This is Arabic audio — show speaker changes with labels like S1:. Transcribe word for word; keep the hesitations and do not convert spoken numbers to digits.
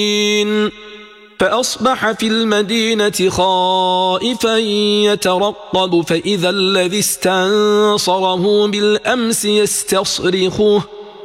S1: فأصبح في المدينة خائفا يترقب فإذا الذي استنصره بالأمس يستصرخه